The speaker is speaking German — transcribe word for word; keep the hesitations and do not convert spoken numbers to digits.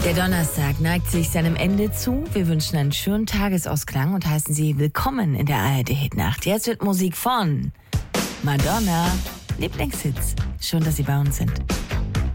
Der Donnerstag neigt sich seinem Ende zu. Wir wünschen einen schönen Tagesausklang und heißen Sie willkommen in der A R D-Hitnacht. Jetzt wird Musik von Madonna. Lieblingshits. Schön, dass Sie bei uns sind.